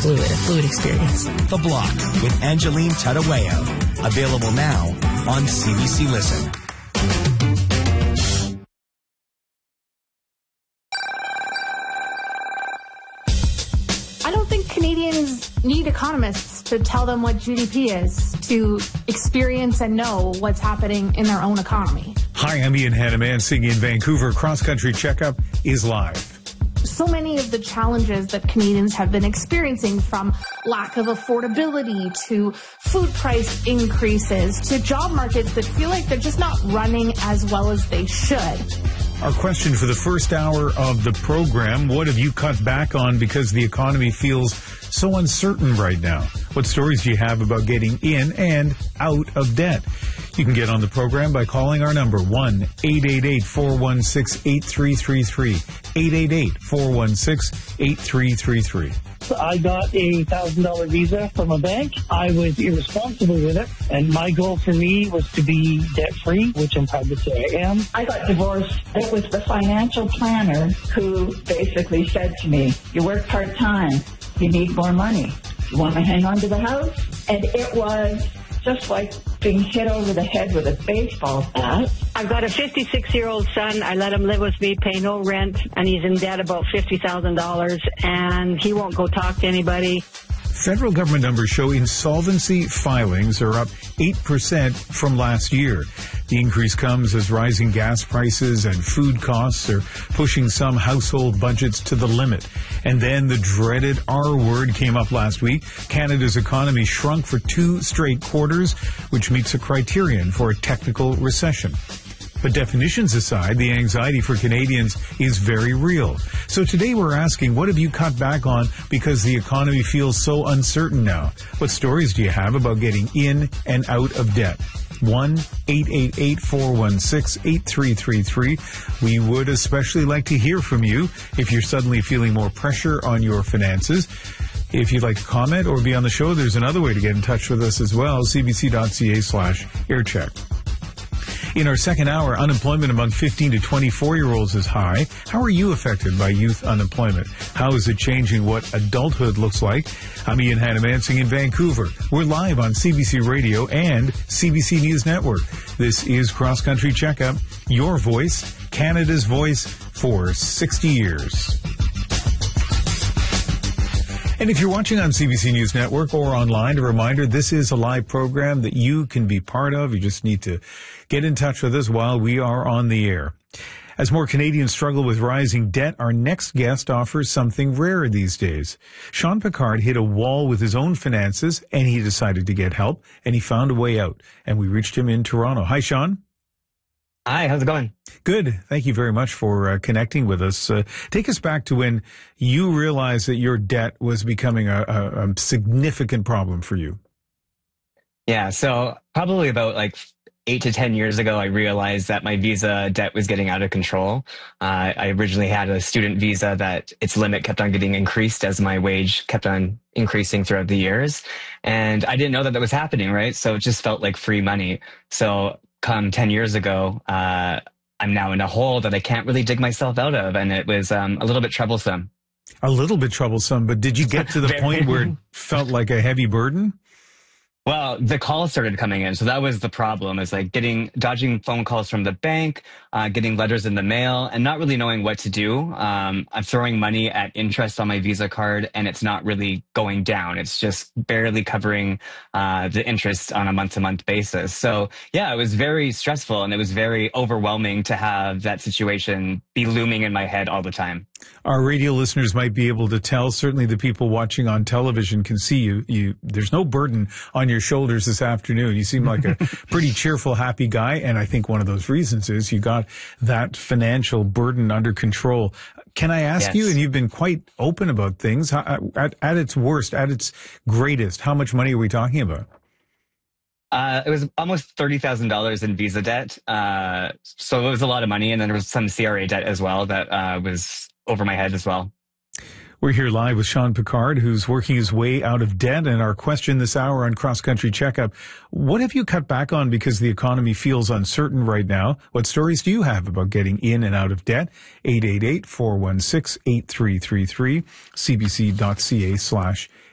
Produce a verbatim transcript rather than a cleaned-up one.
fluid, a fluid experience. The Block with Angeline Tadaweo. Available now on C B C Listen. I don't think Canadians need economists to tell them what G D P is, to experience and know what's happening in their own economy. Hi, I'm Ian Hannamansing in Vancouver. Cross Country Checkup is live. So many of the challenges that Canadians have been experiencing, from lack of affordability to food price increases to job markets that feel like they're just not running as well as they should. Our question for the first hour of the program: what have you cut back on because the economy feels so uncertain right now? What stories do you have about getting in and out of debt? You can get on the program by calling our number, one eight eight eight, four one six, eight three three three, eight eight eight, four one six, eight three three three. I got a one thousand dollars visa from a bank. I was irresponsible with it, and my goal for me was to be debt-free, which I'm proud to say I am. I got divorced. It was the financial planner who basically said to me, you work part-time, you need more money. You want to hang on to the house? And it was just like being hit over the head with a baseball bat. I've got a fifty-six-year-old son. I let him live with me, pay no rent, and he's in debt about fifty thousand dollars, and he won't go talk to anybody. Federal government numbers show insolvency filings are up eight percent from last year. The increase comes as rising gas prices and food costs are pushing some household budgets to the limit. And then the dreaded R word came up last week. Canada's economy shrunk for two straight quarters, which meets a criterion for a technical recession. But definitions aside, the anxiety for Canadians is very real. So today we're asking, what have you cut back on because the economy feels so uncertain now? What stories do you have about getting in and out of debt? one eight eight eight, four one six, eight three three three. We would especially like to hear from you if you're suddenly feeling more pressure on your finances. If you'd like to comment or be on the show, there's another way to get in touch with us as well, cbc.ca slash aircheck. In our second hour, unemployment among fifteen to twenty-four-year-olds is high. How are you affected by youth unemployment? How is it changing what adulthood looks like? I'm Ian Hannamansing in Vancouver. We're live on C B C Radio and C B C News Network. This is Cross Country Checkup, your voice, Canada's voice for sixty years. And if you're watching on C B C News Network or online, a reminder, this is a live program that you can be part of. You just need to get in touch with us while we are on the air. As more Canadians struggle with rising debt, our next guest offers something rare these days. Sean Picard hit a wall with his own finances, and he decided to get help, and he found a way out. And we reached him in Toronto. Hi, Sean. Hi, how's it going? Good. Thank you very much for uh, connecting with us. Uh, take us back to when you realized that your debt was becoming a, a, a significant problem for you. Yeah, so probably about like eight to ten years ago, I realized that my visa debt was getting out of control. Uh, I originally had a student visa that its limit kept on getting increased as my wage kept on increasing throughout the years. And I didn't know that that was happening, right? So it just felt like free money. So come ten years ago, uh, I'm now in a hole that I can't really dig myself out of. And it was um, a little bit troublesome. A little bit troublesome, but did you get to the point where it felt like a heavy burden? Well, the calls started coming in. So that was the problem, is like getting, dodging phone calls from the bank, uh, getting letters in the mail, and not really knowing what to do. Um, I'm throwing money at interest on my Visa card, and it's not really going down. It's just barely covering uh, the interest on a month-to-month basis. So yeah, it was very stressful, and it was very overwhelming to have that situation be looming in my head all the time. Our radio listeners might be able to tell. Certainly the people watching on television can see you. You, there's no burden on your shoulders this afternoon. You seem like a pretty cheerful, happy guy. And I think one of those reasons is you got that financial burden under control. Can I ask Yes. you, and you've been quite open about things, how, at, at its worst, at its greatest, how much money are we talking about? Uh, it was almost thirty thousand dollars in Visa debt. Uh, so it was a lot of money. And then there was some C R A debt as well that uh, was over my head as well. We're here live with Sean Picard, who's working his way out of debt. And our question this hour on Cross Country Checkup, what have you cut back on because the economy feels uncertain right now? What stories do you have about getting in and out of debt? eight eight eight, four one six, eight three three three, cbc.ca slash